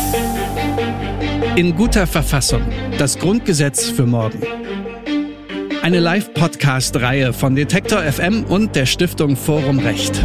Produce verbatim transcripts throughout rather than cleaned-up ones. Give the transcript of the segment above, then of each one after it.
In guter Verfassung. Das Grundgesetz für morgen. Eine Live-Podcast-Reihe von Detektor F M und der Stiftung Forum Recht.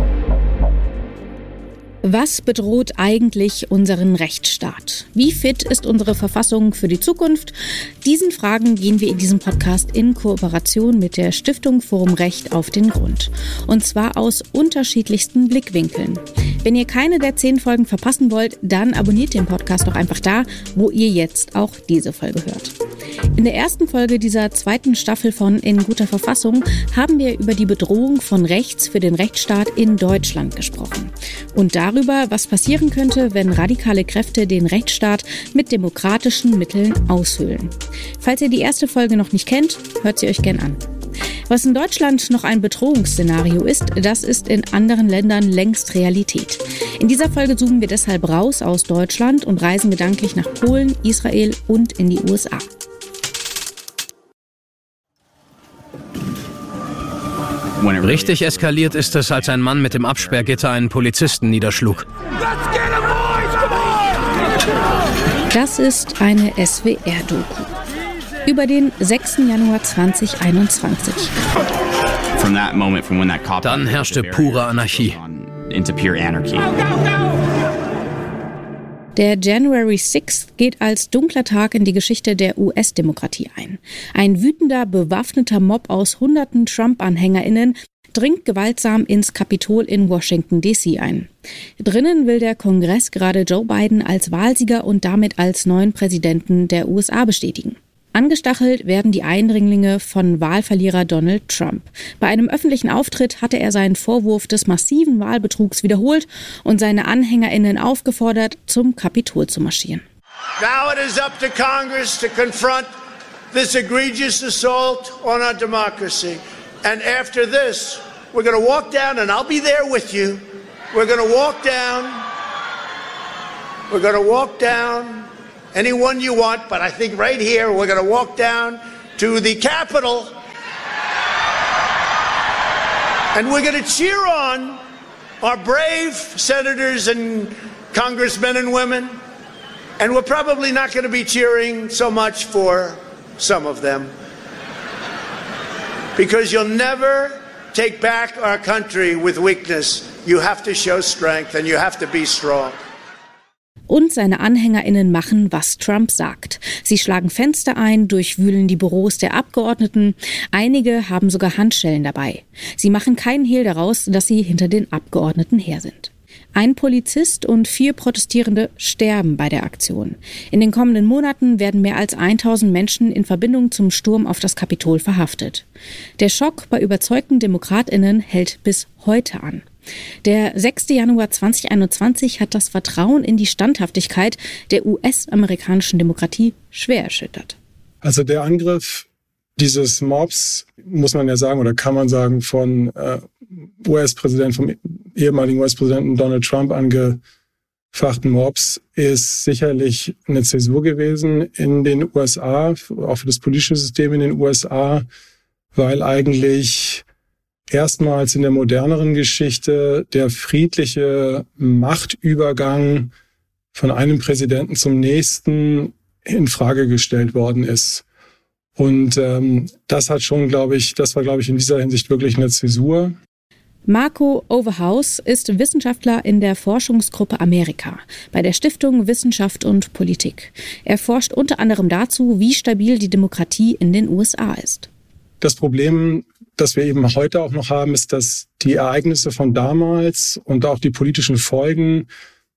Was bedroht eigentlich unseren Rechtsstaat? Wie fit ist unsere Verfassung für die Zukunft? Diesen Fragen gehen wir in diesem Podcast in Kooperation mit der Stiftung Forum Recht auf den Grund. Und zwar aus unterschiedlichsten Blickwinkeln. Wenn ihr keine der zehn Folgen verpassen wollt, dann abonniert den Podcast doch einfach da, wo ihr jetzt auch diese Folge hört. In der ersten Folge dieser zweiten Staffel von In guter Verfassung haben wir über die Bedrohung von rechts für den Rechtsstaat in Deutschland gesprochen. Und darüber, was passieren könnte, wenn radikale Kräfte den Rechtsstaat mit demokratischen Mitteln aushöhlen. Falls ihr die erste Folge noch nicht kennt, hört sie euch gern an. Was in Deutschland noch ein Bedrohungsszenario ist, das ist in anderen Ländern längst Realität. In dieser Folge zoomen wir deshalb raus aus Deutschland und reisen gedanklich nach Polen, Israel und in die U S A. Richtig eskaliert ist es, als ein Mann mit dem Absperrgitter einen Polizisten niederschlug. Das ist eine S W R-Doku über den sechsten Januar zweitausendeinundzwanzig. Dann herrschte pure Anarchie. Der January sixth geht als dunkler Tag in die Geschichte der U S-Demokratie ein. Ein wütender, bewaffneter Mob aus hunderten Trump-AnhängerInnen dringt gewaltsam ins Kapitol in Washington D C ein. Drinnen will der Kongress gerade Joe Biden als Wahlsieger und damit als neuen Präsidenten der U S A bestätigen. Angestachelt werden die Eindringlinge von Wahlverlierer Donald Trump. Bei einem öffentlichen Auftritt hatte er seinen Vorwurf des massiven Wahlbetrugs wiederholt und seine AnhängerInnen aufgefordert, zum Kapitol zu marschieren. Now it is up to Congress to confront this egregious assault on our democracy. And after this, we're going to walk down, and I'll be there with you. We're going to walk down. We're going to walk down. Anyone you want, but I think right here we're going to walk down to the Capitol and we're going to cheer on our brave senators and congressmen and women, and we're probably not going to be cheering so much for some of them, because you'll never take back our country with weakness. You have to show strength and you have to be strong. Und seine AnhängerInnen machen, was Trump sagt. Sie schlagen Fenster ein, durchwühlen die Büros der Abgeordneten. Einige haben sogar Handschellen dabei. Sie machen keinen Hehl daraus, dass sie hinter den Abgeordneten her sind. Ein Polizist und vier Protestierende sterben bei der Aktion. In den kommenden Monaten werden mehr als tausend Menschen in Verbindung zum Sturm auf das Kapitol verhaftet. Der Schock bei überzeugten DemokratInnen hält bis heute an. Der sechster Januar zweitausendeinundzwanzig hat das Vertrauen in die Standhaftigkeit der U S-amerikanischen Demokratie schwer erschüttert. Also der Angriff dieses Mobs, muss man ja sagen, oder kann man sagen, von äh, U S-Präsident, vom ehemaligen U S-Präsidenten Donald Trump angefachten Mobs, ist sicherlich eine Zäsur gewesen in den U S A, auch für das politische System in den U S A, weil eigentlich erstmals in der moderneren Geschichte der friedliche Machtübergang von einem Präsidenten zum nächsten in Frage gestellt worden ist. Und ähm, das hat schon, glaube ich, das war, glaube ich, in dieser Hinsicht wirklich eine Zäsur. Marco Overhaus ist Wissenschaftler in der Forschungsgruppe Amerika bei der Stiftung Wissenschaft und Politik. Er forscht unter anderem dazu, wie stabil die Demokratie in den U S A ist. Das Problem, das wir eben heute auch noch haben, ist, dass die Ereignisse von damals und auch die politischen Folgen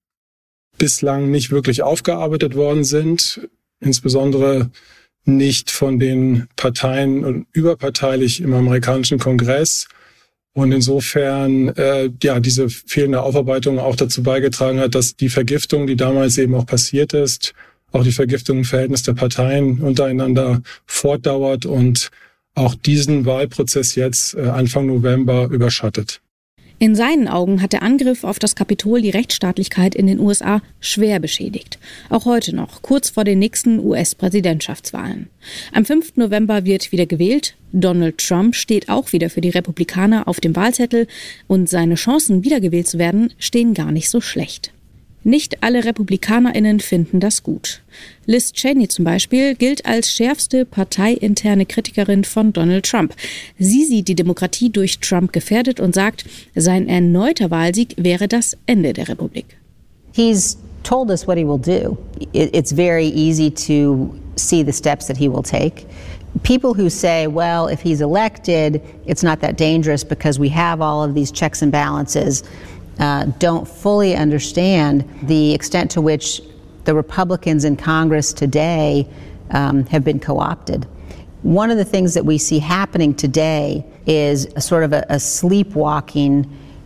bislang nicht wirklich aufgearbeitet worden sind, insbesondere nicht von den Parteien und überparteilich im amerikanischen Kongress. Und insofern äh, ja diese fehlende Aufarbeitung auch dazu beigetragen hat, dass die Vergiftung, die damals eben auch passiert ist, auch die Vergiftung im Verhältnis der Parteien untereinander fortdauert und auch diesen Wahlprozess jetzt äh, Anfang November überschattet. In seinen Augen hat der Angriff auf das Kapitol die Rechtsstaatlichkeit in den U S A schwer beschädigt. Auch heute noch, kurz vor den nächsten U S-Präsidentschaftswahlen. Am fünften November wird wieder gewählt. Donald Trump steht auch wieder für die Republikaner auf dem Wahlzettel und seine Chancen, wiedergewählt zu werden, stehen gar nicht so schlecht. Nicht alle RepublikanerInnen finden das gut. Liz Cheney zum Beispiel gilt als schärfste parteiinterne Kritikerin von Donald Trump. Sie sieht die Demokratie durch Trump gefährdet und sagt, sein erneuter Wahlsieg wäre das Ende der Republik. He's told us what he will do. It's very easy to see the steps that he will take. People who say, well, if he's elected, it's not that dangerous because we have all of these checks and balances, uh, don't fully understand the extent to which the Republicans in Congress today um, have been co-opted. One of the things that we see happening today is a sort of a, a sleepwalking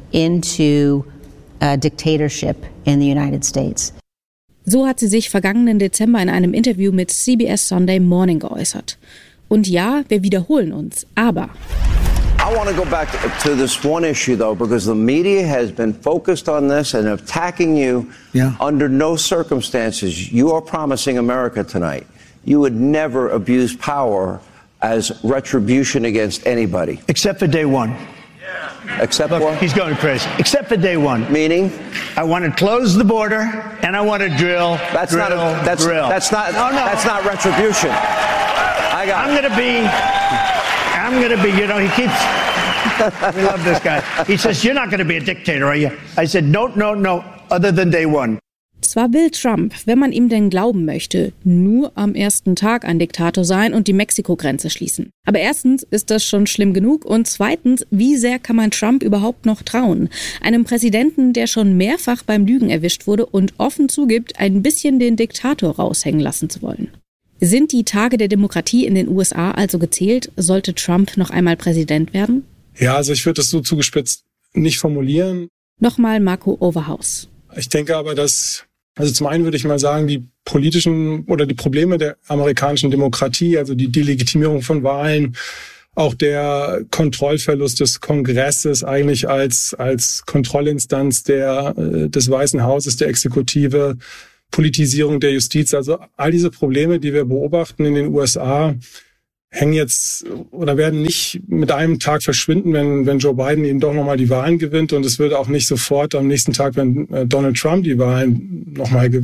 into uh, dictatorship in the United States. So hat sie sich vergangenen Dezember in einem Interview mit C B S Sunday Morning geäußert. Und ja, wir wiederholen uns, aber I want to go back to this one issue, though, because the media has been focused on this and attacking you. Yeah. Under no circumstances, you are promising America tonight you would never abuse power as retribution against anybody. Except for day one. Except Look, what? He's going crazy. Except for day one. Meaning? I want to close the border and I want to drill, that's drill, not a, that's, drill. That's not, no, no. That's not retribution. I got I'm going to be, I'm going to be, you know, he keeps, we love this guy. He says, you're not going to be a dictator, are you? I said, no, no, no, other than day one. Zwar will Trump, wenn man ihm denn glauben möchte, nur am ersten Tag ein Diktator sein und die Mexiko-Grenze schließen. Aber erstens ist das schon schlimm genug und zweitens, wie sehr kann man Trump überhaupt noch trauen? Einem Präsidenten, der schon mehrfach beim Lügen erwischt wurde und offen zugibt, ein bisschen den Diktator raushängen lassen zu wollen. Sind die Tage der Demokratie in den U S A also gezählt? Sollte Trump noch einmal Präsident werden? Ja, also ich würde das so zugespitzt nicht formulieren. Nochmal Marco Overhaus. Ich denke aber, dass, also zum einen würde ich mal sagen, die politischen oder die Probleme der amerikanischen Demokratie, also die Delegitimierung von Wahlen, auch der Kontrollverlust des Kongresses eigentlich als als Kontrollinstanz der des Weißen Hauses, der Exekutive, Politisierung der Justiz, also all diese Probleme, die wir beobachten in den U S A, hängen jetzt oder werden nicht mit einem Tag verschwinden, wenn wenn Joe Biden eben doch nochmal die Wahlen gewinnt. Und es würde auch nicht sofort am nächsten Tag, wenn Donald Trump die Wahlen nochmal gewinnt,